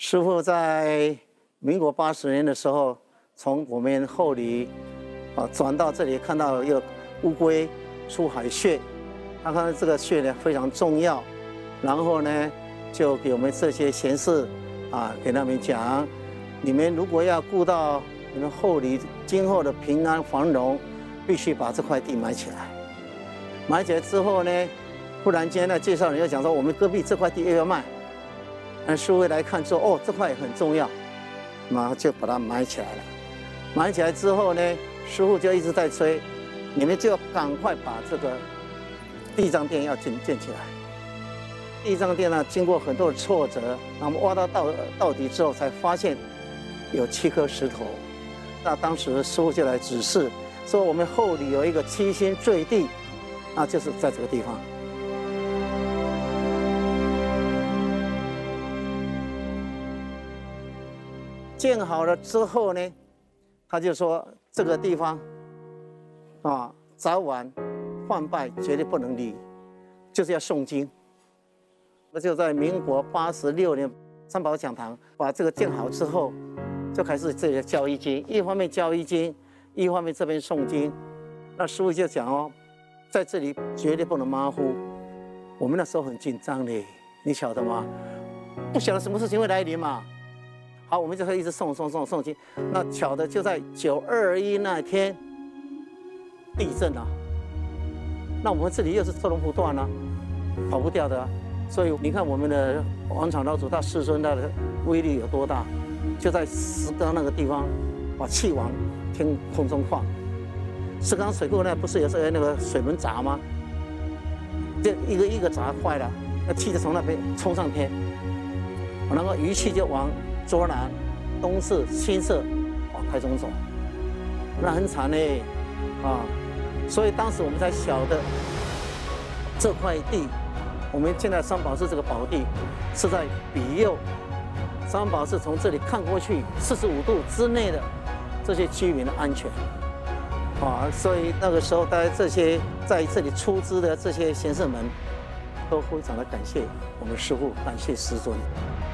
师父在民国80年的时候，从我们后里转到这里，看到有乌龟出海穴，他看到这个穴呢非常重要，然后呢就给我们这些贤士给他们讲，你们如果要顾到你们后里今后的平安繁荣，必须把这块地买起来。买起来之后呢，忽然间呢，介绍人又讲说，我们隔壁这块地要卖。那师父来看说，哦，这块很重要，马上就把它买起来了。买起来之后呢，师父就一直在催，你们就要赶快把这个地藏殿要建起来。地藏殿呢，经过很多的挫折，那么挖到底之后，才发现有7颗石头。那当时师父就来指示说，我们后里有一个7星坠地，那就是在这个地方。建好了之后呢，他就说这个地方早晚换拜绝对不能离，就是要诵经。那就在民国86年，三宝讲堂把这个建好之后，就开始这里教易经，一方面教易经，一方面这边诵经。那师父就讲在这里绝对不能马虎。我们那时候很紧张的，你晓得吗？不晓得什么事情会来临嘛。好，我们就会一直诵经。那巧的就在921那天地震了，那我们这里又是车龙不断啊，跑不掉的啊。所以你看我们的王场老祖他世孙他的威力有多大，就在石冈那个地方把气往天空中放。石冈水库那不是有时候那个水门闸吗？就一个一个闸坏了，那气就从那边冲上天，然后余气就往卓南、东势、新社往台中走，那很惨嘞所以当时我们才晓得这块地，我们现在三宝寺这个宝地是在庇佑三宝寺从这里看过去45度之内的这些居民的安全所以那个时候大家这些在这里出资的这些贤士们都非常的感谢我们师父，感谢师尊。